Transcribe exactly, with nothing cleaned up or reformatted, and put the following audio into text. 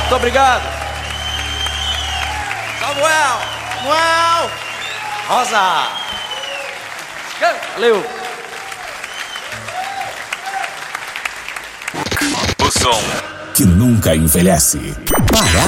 Muito obrigado. Samuel. Samuel. Rosa. Valeu. O som que nunca envelhece. Parada